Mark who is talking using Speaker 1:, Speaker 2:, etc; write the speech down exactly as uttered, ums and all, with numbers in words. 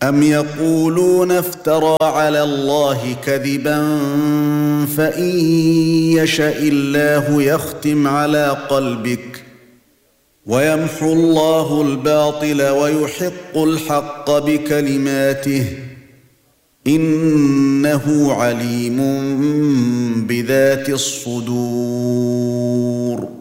Speaker 1: أَمْ يَقُولُونَ افْتَرَى عَلَى اللَّهِ كَذِبًا فَإِن يَشَإِ اللَّهُ يَخْتِمْ عَلَى قَلْبِكَ وَيَمْحُو اللَّهُ الْبَاطِلَ وَيُحِقُّ الْحَقَّ بِكَلِمَاتِهِ إِنَّهُ عَلِيمٌ بِذَاتِ الصُّدُورِ.